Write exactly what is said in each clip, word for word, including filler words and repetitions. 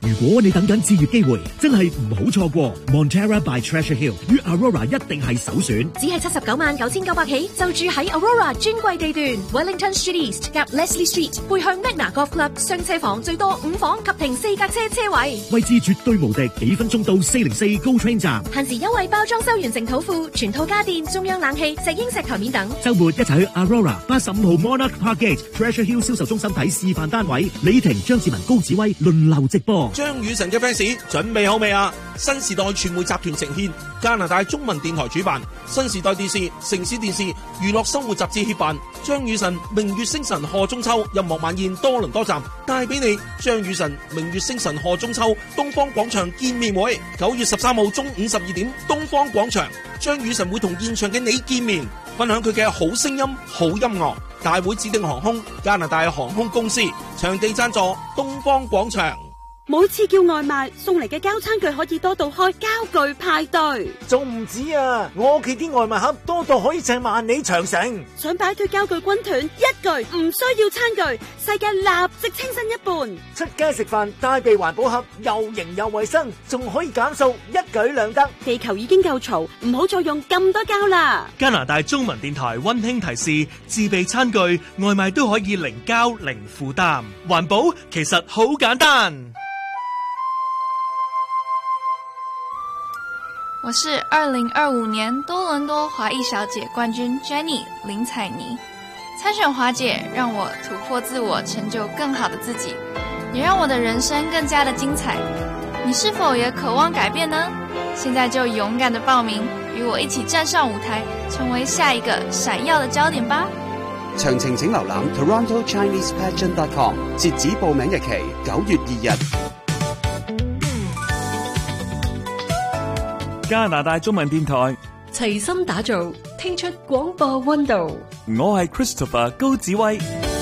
如果你等緊置業機會，真係唔好錯過 Montera by Treasure Hill 與 Aurora 一定係首選。 只係七十九萬九千九百起，就住喺 Aurora 專櫃地段 Wellington Street East 夾 Leslie Street， 背向 Magna Golf Club， 雙車房最多五房及停四架車車位， 位置絕對無敵，幾分鐘到四零四 GO Train 站。 限時優惠包裝修完成土庫，全套家電、中央冷氣、石英石台面等。 週末一齊去 Aurora 八十五號 Monarch Park Gate Treasure Hill 銷售中心睇示範單位，李婷、張志文、高子威輪流直播。 張雨晨嘅 fans 準備好未啊？新時代傳媒集團呈獻，加拿大中文電台主辦，新時代電視、城市電視、娛樂生活雜誌協辦，張雨晨明月星辰賀中秋音樂晚宴多倫多站帶俾你張雨晨明月星辰賀中秋東方廣場見面會，九月十三號中午十二點東方廣場，張雨晨會同現場嘅你見面，分享佢嘅好聲音、好音樂。大會指定航空加拿大航空公司，場地贊助東方廣場。 每次叫外賣送嚟嘅膠餐具可以多到開膠具派對， 仲唔止啊！我屋企啲外賣盒多到可以掟萬里長城。 想擺脫膠具軍團，一句唔需要餐具，世界立即清新一半。 出街食飯帶備環保盒，又型又衛生，仲可以減數，一舉兩得。 地球已經夠嘈，唔好再用咁多膠啦。 加拿大中文電台溫馨提示：自備餐具外賣都可以零膠零負擔，環保其實好簡單。 我是二零二五年多倫多華裔小姐冠軍 Jenny 林采妮。參選華姐讓我突破自我，成就更好的自己，也讓我的人生更加的精彩。你是否也渴望改變呢？現在就勇敢的報名，與我一起站上舞台，成為下一個閃耀的焦點吧。 詳情請瀏覽 Toronto Chinese Pageant dot com， 截止報名日期九月二日。 加拿大中文電台齊心打造，聽出廣播溫度。 我係 Christopher 高子威。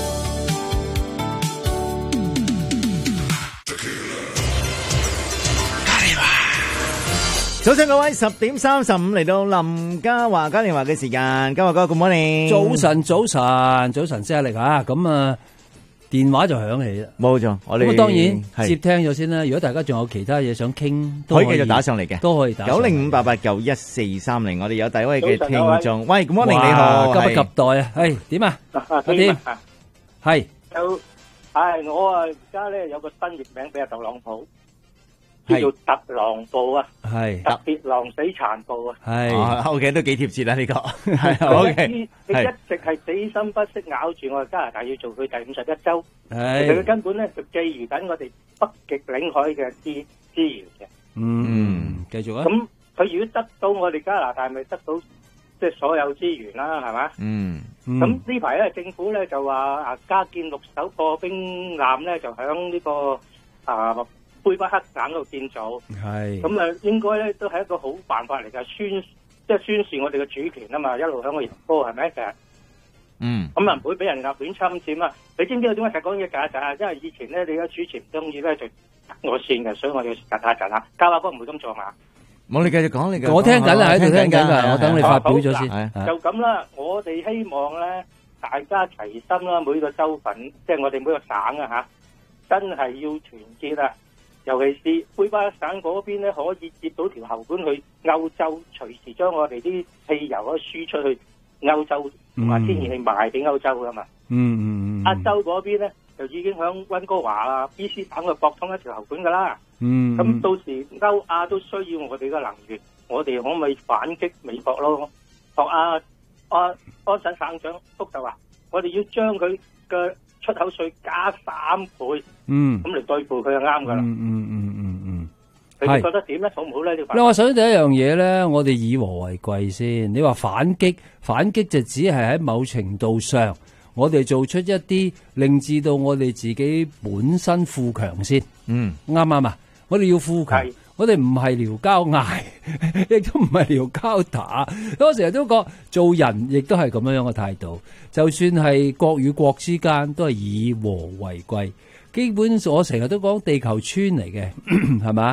早晨各位，十點三十五嚟到林嘉華嘉年華嘅時間，嘉華哥，good morning。 早晨，早晨，早晨，先力啊！咁啊。電話就響起啦， 冇錯。我哋咁當然接聽咗先啦。如果大家仲有其他嘢想傾， 可以繼續打上嚟嘅， 都可以打九零五八八九一四三零。我哋有第一位嘅聽眾，喂 ，good morning，你好， 急不及待啊？係點啊？阿添係有，係我啊，而家咧有個新譯名俾阿特朗普，叫做特朗普啊， 係特別狼死殘暴啊， 係 ，OK 都幾貼切啦呢個，係 OK。 佢一直係死心不息咬住我哋加拿大要做佢第五十一州，其實佢根本咧就覬覦緊我哋北極領海嘅資資源嘅。 嗯，繼續啊。 咁佢如果得到我哋加拿大，咪得到即係所有資源啦，係嘛？ 嗯。 咁呢排咧，政府咧就話啊，加建六艘破冰艦咧，就響呢個啊魁北克省度建造。 係。 咁啊，應該咧都係一個好辦法嚟㗎，宣。即係宣示我哋嘅主權啊嘛，一路響個熱波係咪？其實， 嗯， 咁啊唔會俾人立亂侵佔啊！你知唔知我點解成日講嘢假假？因為以前咧，你嘅主持唔中意咧就我線嘅，所以我要窒下窒下。嘉華哥唔會咁做嘛？ 冇，你繼續講，你繼續講。 我聽緊啦，喺度聽緊㗎，我等你發表咗先。 就咁啦，我哋希望咧，大家齊心啦，每個州份，即係我哋每個省啊嚇，真係要團結啊！尤其是魁北克省嗰邊咧，可以接到條喉管去歐洲，隨時將我哋啲汽油可以輸出去歐洲，同埋天然氣賣俾歐洲噶嘛。 嗯嗯嗯。 亞洲嗰邊咧就已經響溫哥華啊、B C 省嘅駁通一條喉管噶啦。 嗯。 咁到時歐亞都需要我哋嘅能源，我哋可唔可以反擊美國咯？學阿阿安省省長福就話，我哋要將佢嘅出口稅加三倍， 嗯， 咁嚟對付佢就啱噶啦。 嗯嗯嗯嗯嗯， 你哋覺得點咧？好唔好咧？呢個？ 我想第一樣嘢咧，我哋以和為貴先。你話反擊，反擊就只係喺某程度上，我哋做出一啲令至到我哋自己本身富強先。 嗯， 啱唔啱啊？我哋要富強。我哋唔係撩交嗌，亦都唔係撩交打。我成日都講，做人亦都係咁樣樣嘅態度。就算係國與國之間，都係以和為貴。基本我成日都講地球村嚟嘅，係嘛？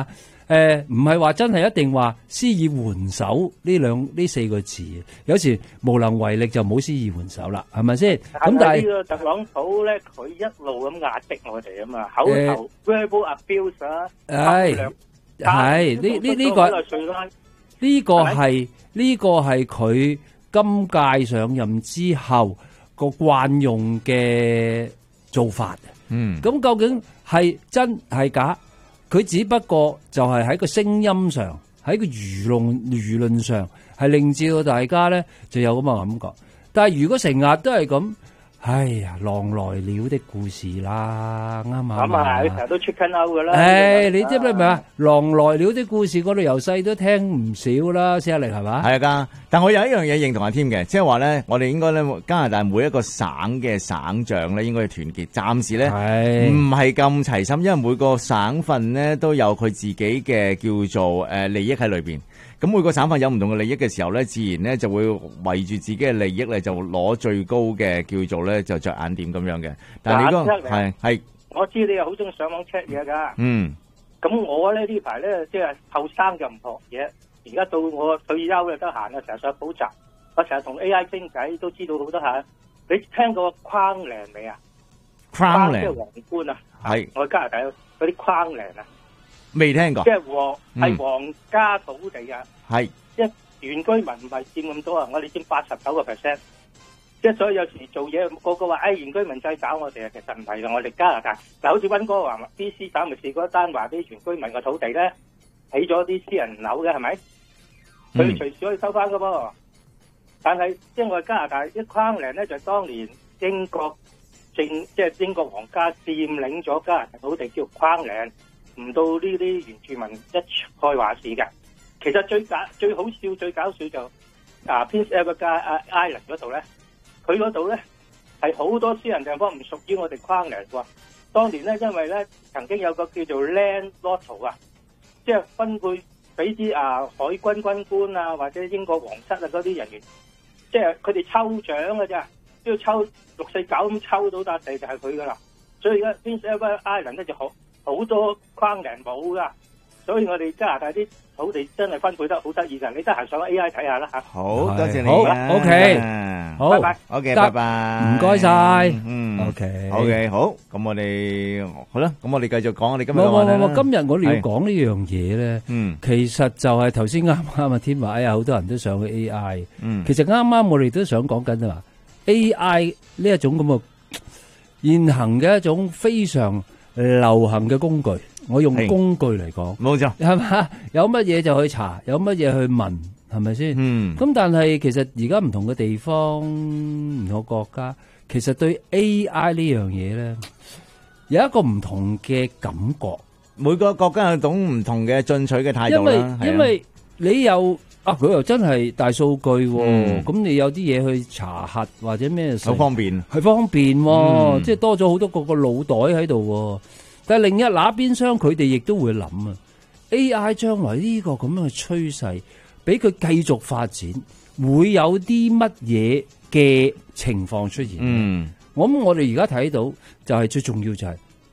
誒唔係話真係一定話施以援手呢兩呢四個字，有時無能為力就唔好施以援手啦，係咪先？咁但係呢個特朗普咧，佢一路咁壓迫我哋啊嘛，口頭 verbal abuse 啊， 係係呢呢呢個呢個係呢個係佢今屆上任之後個慣用嘅做法。 嗯， 咁究竟係真係假？佢只不過就係喺個聲音上，喺個輿論輿論上，係令至到大家咧就有咁嘅感覺。但係如果成日都係咁，哎呀，狼來了的故事啦，啱唔啱啊？ 咁啊，你成日都出緊歐噶啦。 誒，你知唔知咪啊？狼來了的故事，我哋由細都聽唔少啦，史一力係嘛？ 係噶，但我有一樣嘢認同阿添嘅，即係話咧，我哋應該咧加拿大每一個省嘅省長咧，應該要團結。暫時咧唔係咁齊心，因為每個省份咧都有佢自己嘅叫做誒利益喺裏邊。咁每個省份有唔同嘅利益嘅時候咧，自然咧就會圍住自己嘅利益咧，就攞最高嘅叫做咧就着眼點咁樣嘅。但係你嗰個係係，我知你又好中意上網 check 嘢噶。嗯。咁我咧呢排咧即係後生就唔學嘢，而家到我退休咧得閒啊，成日上補習，我成日同 A I 傾偈，都知道好多下。你聽過框嶺未啊？框嶺即係皇冠啊。係。我加拿大嗰啲框嶺啊。未聽過，即係皇係皇家土地啊，係即係原居民唔係佔咁多啊，我哋佔八十九個 percent，即係所以有時做嘢個個話，誒原居民制搞我哋啊，其實唔係噶，我哋加拿大嗱，好似溫哥華 B C 省咪試過一單話啲原居民個土地咧起咗啲私人樓嘅係咪？佢哋隨時可以收翻噶噃，但係即係我哋加拿大一框嶺咧，就係當年英國政即係英國皇家佔領咗加拿大土地叫框嶺。唔到呢啲原住民一概話事嘅，其實最搞最好笑、最搞笑就啊 Prince Edward Island 嗰度咧，佢嗰度咧係好多私人地方唔屬於我哋框嶺喎。當年咧，因為咧曾經有個叫做 Land Lotto 啊，即係分配俾啲啊海軍軍官啊或者英國皇室啊嗰啲人員，即係佢哋抽獎嘅啫，只要抽六四九咁抽到笪地就係佢噶啦。所以而家 Prince Edward Island 咧就好。好多框嶺冇噶，所以我哋加拿大啲土地真係分配得好得意噶。你得閒上 A I 睇下啦吓。好多謝你。好 ，OK，好，拜拜。OK，拜拜。唔該晒。嗯 ，OK，OK，好。咁我哋好啦，咁我哋繼續講我哋今日嘅話題啦。冇冇冇，今日我哋要講呢樣嘢咧，嗯，其實就係頭先啱啱啊天話，哎呀，好多人都上去 A I。嗯，其實啱啱我哋都想講緊啊嘛 ，A I 呢一種咁嘅現行嘅一種非常流行嘅工具，我用工具嚟講，冇錯，係嘛？有乜嘢就去查，有乜嘢去問，係咪先？嗯。咁但係其實而家唔同嘅地方、唔同嘅國家，其實對 A I 呢樣嘢咧，有一個唔同嘅感覺。每個國家有種唔同嘅進取嘅態度啦。因為因為你有啊，佢又真係大數據，咁你有啲嘢去查核或者咩？好方便，係方便，即係多咗好多個個腦袋喺度。但係另一那邊廂，佢哋亦都會諗啊 ，A I 將來呢個咁樣嘅趨勢，俾佢繼續發展，會有啲乜嘢嘅情況出現？嗯，我諗我哋而家睇到就係最重要就係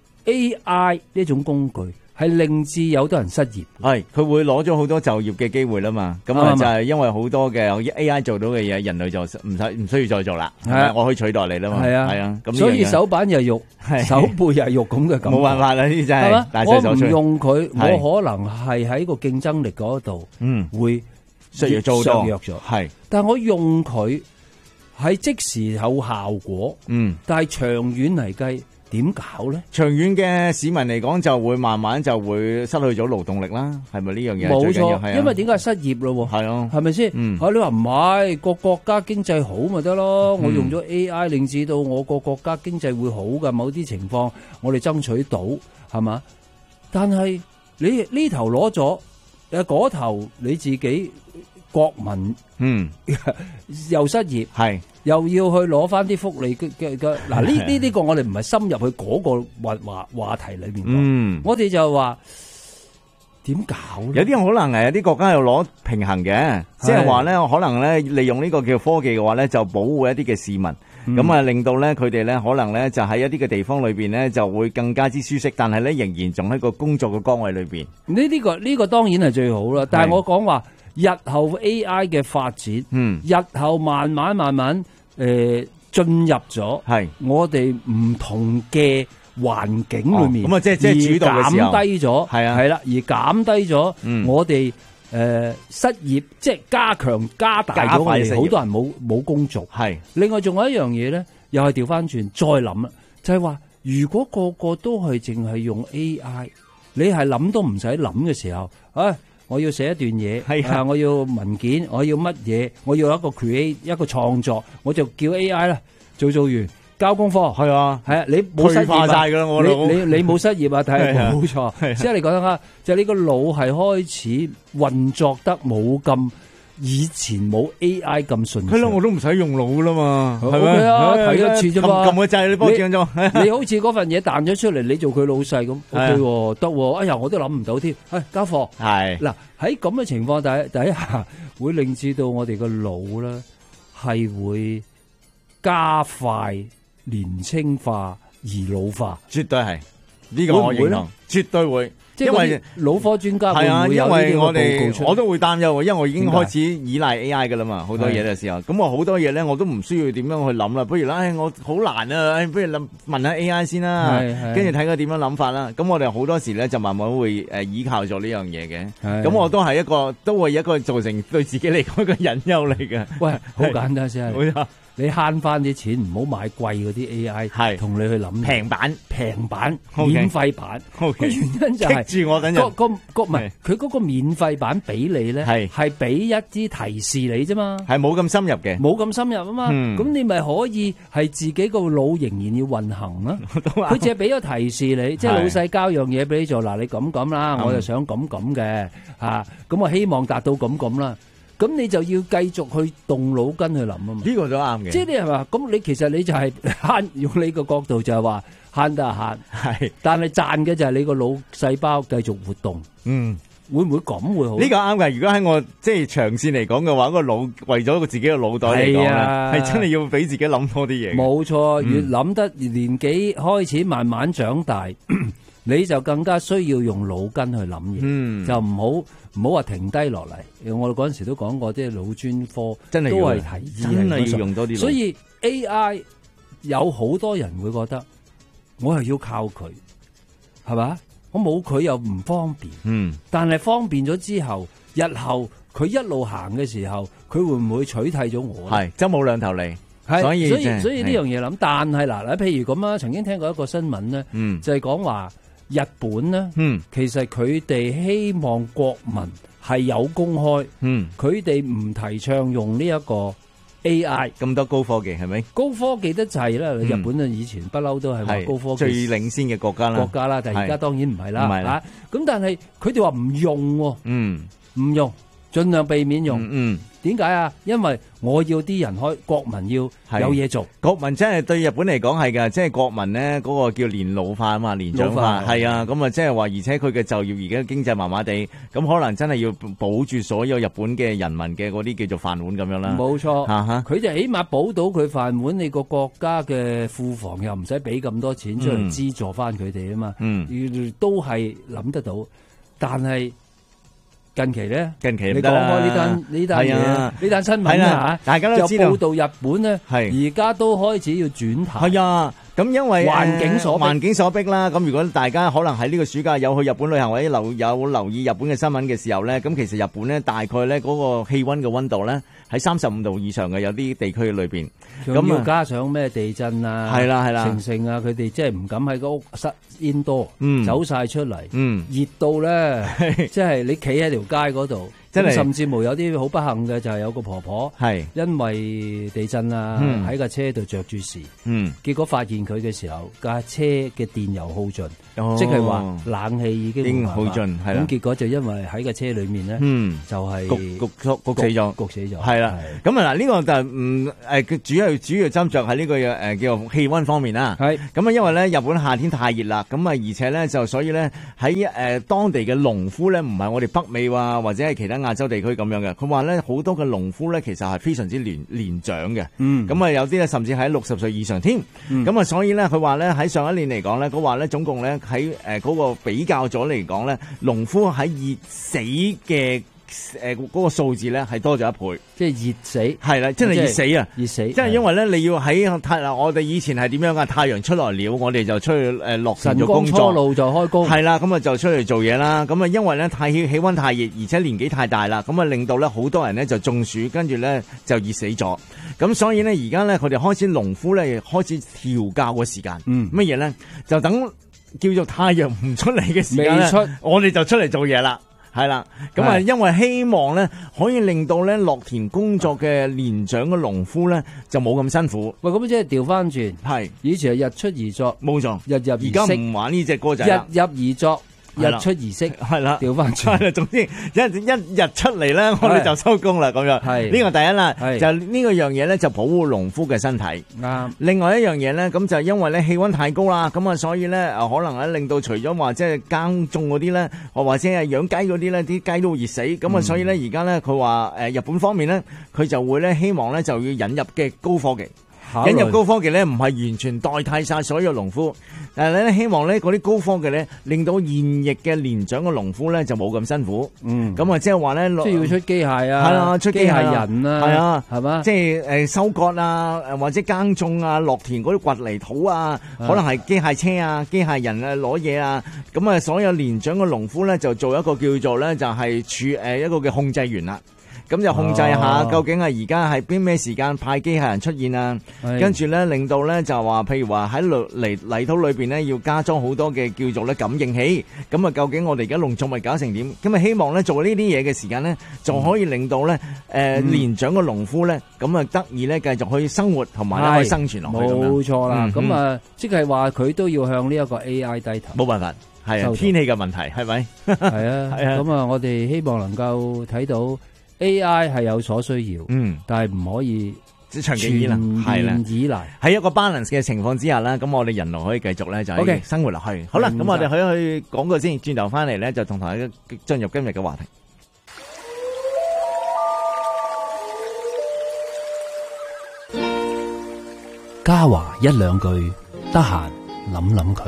A I 呢種工具。係令至有多人失業，係佢會攞咗好多就業嘅機會啦嘛，咁啊就係因為好多嘅 A I 做到嘅嘢，人類就唔使唔需要再做啦，係我可以取代你啦嘛，係啊，係啊，咁所以手板又係肉，手背又係肉咁嘅感覺，冇辦法啦，呢啲真係大勢所趨。我唔用佢，我可能係喺個競爭力嗰度，嗯，會削弱咗，削弱咗，係。但係我用佢係即時有效果，嗯，但係長遠嚟計。點搞咧？長遠嘅市民嚟講，就會慢慢就會失去咗勞動力啦，係咪呢樣嘢？冇錯，因為點解失業咯？係啊，係咪先？嗯，啊，你話唔係個國家經濟好咪得咯？我用咗 A I 令至到我個國家經濟會好噶，某啲情況我哋爭取到係嘛？但係你呢頭攞咗，誒嗰頭你自己國民嗯又失業係。又要去攞翻啲福利嘅嘅嘅嗱，呢呢呢個我哋唔係深入去嗰個話話話題裏面講，嗯，我哋就話點搞咧？有啲可能誒，有啲國家又攞平衡嘅，即係話咧，可能咧利用呢個叫科技嘅話咧，就保護一啲嘅市民。 咁啊令到咧佢哋咧可能咧就喺一啲嘅地方裏邊咧就會更加之舒適，但係咧仍然仲喺個工作嘅崗位裏邊。 呢呢個呢個當然係最好啦，但係我講話日後 A I 嘅發展， 嗯， 日後慢慢慢慢誒進入咗，係我哋唔同嘅環境裏面， 咁啊即係即係主導嘅時候， 減低咗，係啊，係啦，而減低咗我哋。誒、呃，失業即係加強加大咗我哋好多人冇冇工做。係，另外仲有一樣嘢咧，又係調翻轉再諗啦，就係、是、話如果個個都係淨係用 A I， 你係諗都唔使諗嘅時候，啊，我要寫一段嘢，係啊，我要文件，我要乜嘢，我要一個 create 一個創作，我就叫 A I 啦，做做完。交功課係啊，係啊，你冇失業晒噶啦，我你你你冇失業啊，睇下冇錯，即係你講得啱，就係你個腦係開始運作得冇咁以前冇 A I 咁順。係咯，我都唔使用腦啦嘛，係咪啊？睇一次啫嘛，撳個掣你幫我轉咗。你好似嗰份嘢彈咗出嚟，你做佢老細咁，OK 得，哎呀，我都諗唔到添，哎，交貨係嗱喺咁嘅情況底底下，會令至到我哋個腦咧係會加快。年青化而老化，絕對係呢、這個我認同，絕對會。因為腦科專家係啊，因為我哋我都會擔憂，因為我已經開始依賴 A I 噶啦嘛，好多嘢嘅時候，咁我好多嘢咧，我都唔需要點樣去諗啦。不如咧，我好難啊，不如諗問下 A I 先啦，跟住睇佢點樣諗法啦。咁我哋好多時咧就慢慢會誒依靠咗呢樣嘢嘅。咁我都係一個，都會一個造成對自己嚟講一個隱憂嚟嘅。喂，好簡單先係。你慳翻啲錢，唔好買貴嗰啲 A I， 係同你去諗平版、平版、okay. 免費版。個、okay. 原因就係、是、住我等陣個個個唔係佢嗰個免費版俾你咧，係係俾一啲提示你啫嘛，係冇咁深入嘅，冇咁深入啊嘛。咁、嗯、你咪可以係自己個腦仍然要運行啊。佢只係俾咗提示你，即係老細交樣嘢俾你做，嗱你咁咁啦，我就想咁咁嘅嚇，咁我希望達到咁咁啦。咁你就要繼續去動腦筋去諗啊嘛，呢個都啱嘅。即係你係話，咁你其實你就係慳，用你個角度就係話慳得慳，係，但係賺嘅就係你個腦細胞繼續活動。嗯，會唔會咁會好？呢個啱嘅。如果喺我即係長線嚟講嘅話，個腦為咗個自己嘅腦袋嚟講咧，係真係要俾自己諗多啲嘢。冇錯，越諗得年紀開始慢慢長大，你就更加需要用腦筋去諗嘢，嗯，就唔好唔好話停低落嚟。我哋嗰陣時都講過，即係腦專科真係都係提議，真係要用多啲。所以 A I 有好多人會覺得，我又要靠佢，係嘛？我冇佢又唔方便，嗯，但係方便咗之後，日後佢一路行嘅時候，佢會唔會取替咗我？係，真冇兩頭利。係，所以所以所以呢樣嘢諗，但係嗱，譬如咁啊，曾經聽過一個新聞咧，嗯，就係講話。日本咧，嗯，其實佢哋希望國民係有公開，嗯，佢哋唔提倡用呢一個 A I 咁多高科技，係咪？高科技得滯啦，日本啊以前不嬲都係話高科技最領先嘅國家啦，國家啦，但係而家當然唔係啦，唔係啦，咁但係佢哋話唔用，嗯，唔用，盡量避免用，嗯。點解啊？因為我要啲人開國民要有嘢做，國民真係對日本嚟講係㗎，即係國民咧嗰個叫年老化啊嘛，年長化係啊，咁啊即係話，而且佢嘅就業而家經濟麻麻地，咁可能真係要保住所有日本嘅人民嘅嗰啲叫做飯碗咁樣啦。冇錯，佢就起碼保到佢飯碗，你個國家嘅庫房又唔使俾咁多錢出嚟資助翻佢哋啊嘛。嗯，都係諗得到，但係。近期咧，近期你講開呢單呢單嘢，呢單新聞啊，大家都知道，就報道日本咧，而家都開始要轉態。係啊，咁因為環境所環境所逼啦。咁如果大家可能喺呢個暑假有去日本旅行或者留有留意日本嘅新聞嘅時候咧，咁其實日本咧大概咧嗰個氣溫嘅溫度咧喺三十五度以上嘅，有啲地區裏邊。咁要加上咩地震啊，係啦係啦，成成啊，佢哋即係唔敢喺個屋室 indoor，嗯，走晒出嚟，嗯，熱到咧，即係你企喺條街嗰度，真係甚至乎有啲好不幸嘅就係有個婆婆係因為地震啊喺架車度着住時，嗯，結果發現佢嘅時候架車嘅電油耗盡，即係話冷氣已經耗盡，係啦，咁結果就因為喺架車裏面咧，嗯，就係焗焗焗死咗，焗死咗，係啦。 啦。咁啊嗱，呢個就唔誒主要主要斟酌喺呢個誒叫做氣溫方面啦。 係咁啊，因為咧日本夏天太熱啦，咁啊而且咧就所以咧喺誒當地嘅農夫咧唔係我哋北美啊或者係其他亞洲地區咁樣嘅，佢話咧好多嘅農夫咧其實係非常之年年長嘅。嗯。咁啊有啲咧甚至喺六十歲以上添。嗯。咁啊所以咧佢話咧喺上一年嚟講咧，佢話咧總共咧喺誒嗰個比較咗嚟講咧，農夫喺熱死嘅。誒、呃，嗰、那個數字咧係多咗一倍， 即係熱死， 係啦，真係熱死啊！ 熱死， 即係因為咧你要喺太嗱，我哋以前係點樣啊？太陽出來了，我哋就出去誒落田做工作， 晨光初露就開工， 係啦，咁啊就出去做嘢啦。咁啊因為咧太氣氣溫太熱，而且年紀太大啦，咁啊令到咧好多人咧就中暑，跟住咧就熱死咗。咁所以咧而家咧佢哋開始農夫咧開始調校個時間，嗯，乜嘢咧就等叫做太陽唔出嚟嘅時間咧，我哋就出嚟做嘢啦。係啦，咁啊，因為希望咧可以令到咧落田工作嘅年長嘅農夫咧就冇咁辛苦。 喂，咁即係調翻轉，係以前係日出而作， 冇錯， 日入而息。 而家唔玩呢隻歌仔啦， 日入而作。日出而息係啦，調翻轉。 總之一一日出嚟咧，我哋就收工啦，咁樣。係呢個第一啦，就呢個樣嘢咧就保護農夫嘅身體。啱。另外一樣嘢咧，咁就因為咧氣溫太高啦，咁啊所以咧可能咧令到除咗話即係耕種嗰啲咧，或者係養雞嗰啲咧，啲雞都會熱死。咁啊所以咧而家咧佢話誒日本方面咧，佢就會咧希望咧就要引入嘅高科技。引入高科技咧，唔係完全代替晒所有農夫，但係咧希望咧嗰啲高科技咧，令到現役嘅年長嘅農夫咧就冇咁辛苦。嗯，咁啊即係話咧， 即係要出機械啊， 係啦，出機械人啊， 係啊， 係嘛， 即係誒收割啊，或者耕種啊，落田嗰啲掘泥土啊，可能係機械車啊、機械人啊攞嘢啊，咁啊所有年長嘅農夫咧就做一個叫做咧就係處誒一個嘅控制員啦。咁就控制下究竟係而家係邊咩時間派機械人出現啊？跟住咧令到咧就話，譬如話喺泥泥土裏邊咧要加裝好多嘅叫做咧感應器。咁啊，究竟我哋而家農作物搞成點？咁啊，希望咧做呢啲嘢嘅時間咧，就可以令到咧誒年長嘅農夫咧，咁啊得以咧繼續去生活同埋咧可以生存落去。 冇錯啦，咁啊，即係話佢都要向呢一個 A I 低頭。 冇辦法，係啊，天氣嘅問題係咪？ 係啊，係啊。咁啊，我哋希望能夠睇到。A I 係有所需要，嗯，但係唔可以長期依賴，係啦， 依賴喺一個 balance 嘅情況之下啦，咁我哋人類可以繼續咧就係生活落去。Okay. 好啦，咁我哋可以去講個先，轉頭翻嚟咧就同大家進入今日嘅話題。嘉華一兩句，得閒諗諗佢。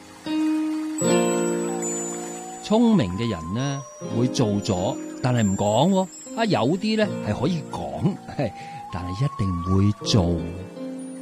聰明嘅人呢會做咗。但係唔講喎，啊有啲咧係可以講，但係一定唔會做。